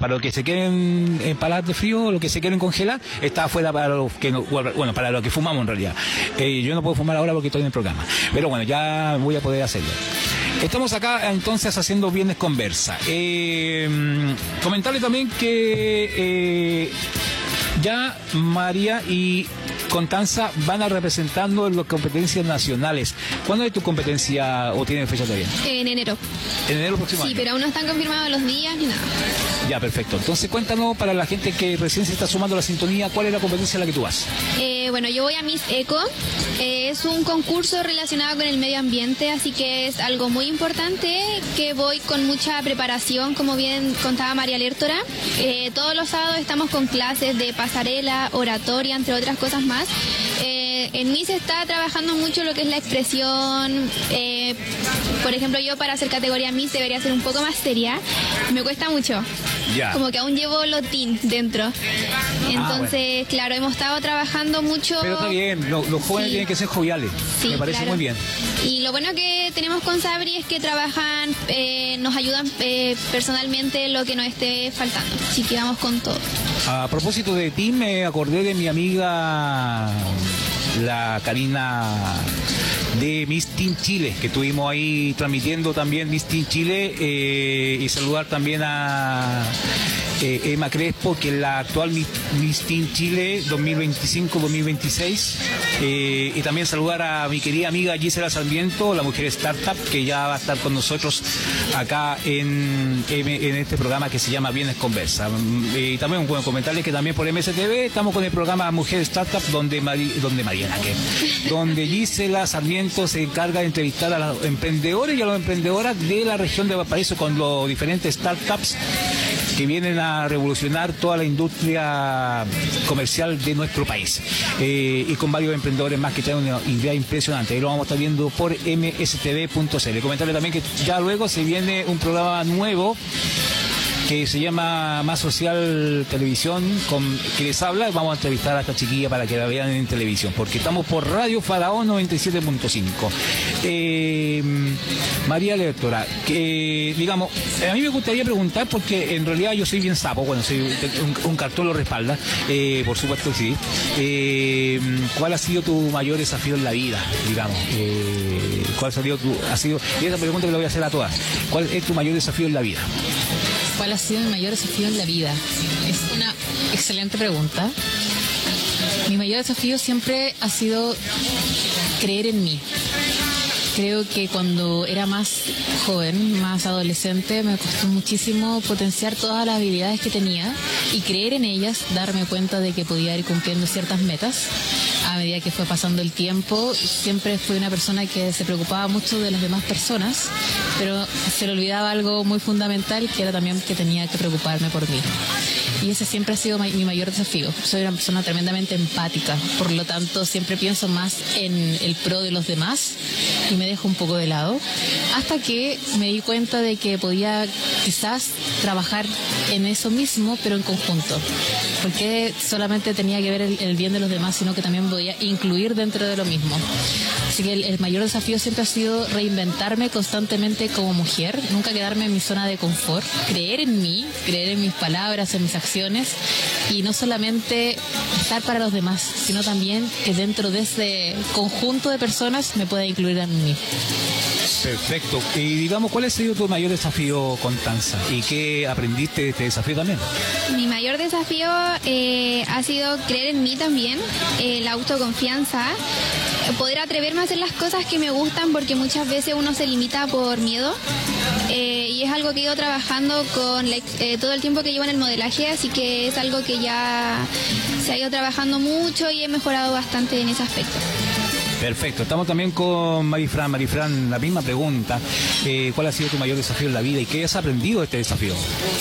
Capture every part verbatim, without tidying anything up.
para los que se quieren empalar de frío, los que se quieren congelar, está afuera para los que no, bueno, para los que fumamos en realidad. Eh, yo no puedo fumar ahora porque estoy en el programa, pero bueno, ya voy a poder hacerlo. Estamos acá entonces haciendo Viernes Conversa. Eh, comentarle también que eh, ya María y Constanza van a representando en las competencias nacionales. ¿Cuándo es tu competencia o tiene fecha todavía? En enero. En enero próximo Sí, año. pero aún no están confirmados los días ni nada. Ya, perfecto. Entonces cuéntanos, para la gente que recién se está sumando a la sintonía, ¿cuál es la competencia a la que tú vas? Eh, bueno, yo voy a Miss Eco. Eh, es un concurso relacionado con el medio ambiente, así que es algo muy importante, que voy con mucha preparación, como bien contaba María Lertora. Eh, todos los sábados estamos con clases de pasarela, oratoria, entre otras cosas más. Eh, en mí se está trabajando mucho lo que es la expresión. Eh, por ejemplo, yo para hacer categoría Miss debería ser un poco más seria. Me cuesta mucho. Ya. Como que aún llevo lo teen dentro. Entonces, Ah, bueno. claro, hemos estado trabajando mucho. Pero está bien, los, los jóvenes Sí. tienen que ser joviales. Sí, Me parece claro. muy bien. Y lo bueno que tenemos con Sabri es que trabajan, eh, nos ayudan eh, personalmente lo que nos esté faltando. Así que vamos con todo. A propósito de ti, me acordé de mi amiga, la Karina de Miss Teen Chile, que estuvimos ahí transmitiendo también Miss Teen Chile, eh, y saludar también a eh, Emma Crespo, que es la actual Miss, Miss Teen Chile dos mil veinticinco dos mil veintiséis, eh, y también saludar a mi querida amiga Gisela Sarmiento, la mujer startup, que ya va a estar con nosotros acá en, en este programa que se llama Viernes Conversa. Y también bueno, comentarles que también por M S T V estamos con el programa Mujer Startup, donde, Mari, donde Mariana, que donde Gisela Sarmiento se encarga de entrevistar a los emprendedores y a las emprendedoras de la región de Valparaíso con los diferentes startups que vienen a revolucionar toda la industria comercial de nuestro país, eh, y con varios emprendedores más que traen una idea impresionante. Ahí lo vamos a estar viendo por M S T V punto C L. Comentarle también que ya luego se viene un programa nuevo que se llama Más Social Televisión, con que les habla. Vamos a entrevistar a esta chiquilla para que la vean en televisión, porque estamos por Radio Faraón noventa y siete punto cinco. Eh, María Lectora, que digamos, a mí me gustaría preguntar, porque en realidad yo soy bien sapo, bueno, soy un, un cartón lo respalda, eh, por supuesto que sí. Eh, ¿Cuál ha sido tu mayor desafío en la vida, digamos? Eh, ¿Cuál ha sido tu, ha sido, y esa pregunta que le voy a hacer a todas, ¿cuál es tu mayor desafío en la vida? ¿Cuál ha sido mi mayor desafío en la vida? Es una excelente pregunta. Mi mayor desafío siempre ha sido creer en mí. Creo que cuando era más joven, más adolescente, me costó muchísimo potenciar todas las habilidades que tenía y creer en ellas, darme cuenta de que podía ir cumpliendo ciertas metas. A medida que fue pasando el tiempo, siempre fui una persona que se preocupaba mucho de las demás personas, pero se le olvidaba algo muy fundamental, que era también que tenía que preocuparme por mí. Y ese siempre ha sido mi mayor desafío. Soy una persona tremendamente empática, por lo tanto siempre pienso más en el pro de los demás y me dejo un poco de lado, hasta que me di cuenta de que podía quizás trabajar en eso mismo, pero en conjunto. Porque solamente tenía que ver el, el bien de los demás, sino que también podía incluir dentro de lo mismo. Así que el, el mayor desafío siempre ha sido reinventarme constantemente como mujer, nunca quedarme en mi zona de confort, creer en mí, creer en mis palabras, en mis acciones, y no solamente estar para los demás, sino también que dentro de ese conjunto de personas me pueda incluir a mí. Perfecto. Y digamos, ¿cuál ha sido tu mayor desafío, Constanza? ¿Y qué aprendiste de este desafío también? Mi mayor desafío eh, ha sido creer en mí también, eh, la autoconfianza, poder atreverme a hacer las cosas que me gustan, porque muchas veces uno se limita por miedo, eh, y es algo que he ido trabajando con la, eh, todo el tiempo que llevo en el modelaje, así que es algo que ya se ha ido trabajando mucho y he mejorado bastante en ese aspecto. Perfecto. Estamos también con Marifran. Marifran, la misma pregunta. Eh, ¿Cuál ha sido tu mayor desafío en la vida y qué has aprendido de este desafío?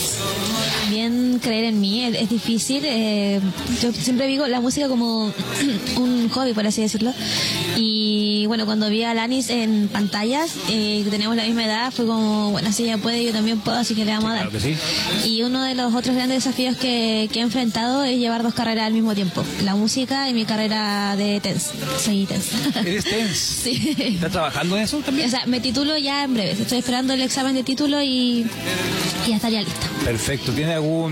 Bien, creer en mí es, es difícil. Eh, yo siempre digo la música como un hobby, por así decirlo. Y bueno, cuando vi a Alanis en pantallas, eh, que teníamos la misma edad, fue como, bueno, si ella puede, yo también puedo, así que le vamos Sí, a dar. claro que sí. Y uno de los otros grandes desafíos que, que he enfrentado es llevar dos carreras al mismo tiempo. La música y mi carrera de dance. Soy dance. ¿Eres tense? Sí. ¿Estás trabajando en eso también? O sea, me titulo ya en breve. Estoy esperando el examen de título y, y ya estaría lista. Perfecto. ¿Tiene algún